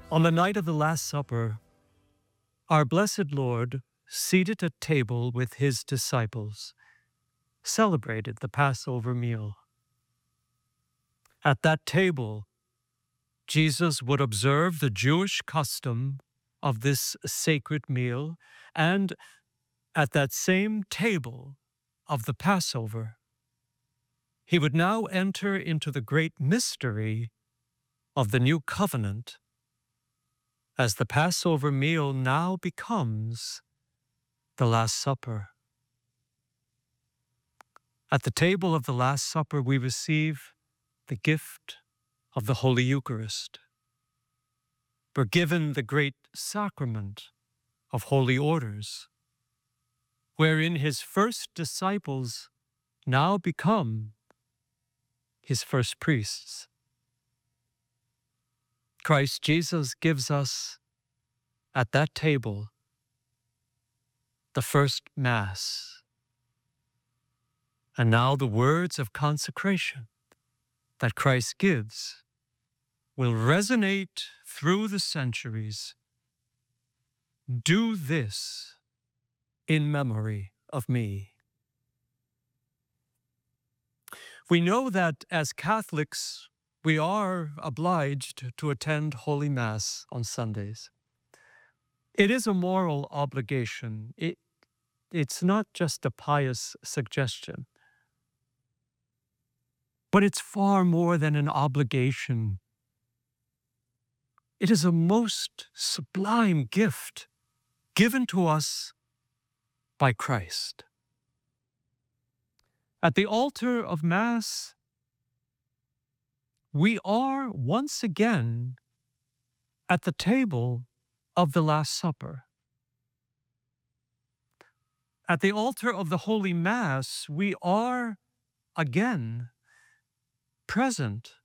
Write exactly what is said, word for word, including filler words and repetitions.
On the night of the Last Supper, our blessed Lord, seated at table with his disciples, celebrated the Passover meal. At that table, Jesus would observe the Jewish custom of this sacred meal, and at that same table of the Passover, he would now enter into the great mystery of the new covenant, as the Passover meal now becomes the Last Supper. At the table of the Last Supper, we receive the gift of the Holy Eucharist. We're given the great sacrament of holy orders, wherein his first disciples now become his first priests. Christ Jesus gives us at that table the first Mass, and now the words of consecration that Christ gives will resonate through the centuries. Do this in memory of me. We know that as Catholics, we are obliged to attend Holy Mass on Sundays. It is a moral obligation. It, it's not just a pious suggestion, but it's far more than an obligation. It is a most sublime gift given to us by Christ. At the altar of Mass, we are once again at the table of the Last Supper. At the altar of the Holy Mass, we are again present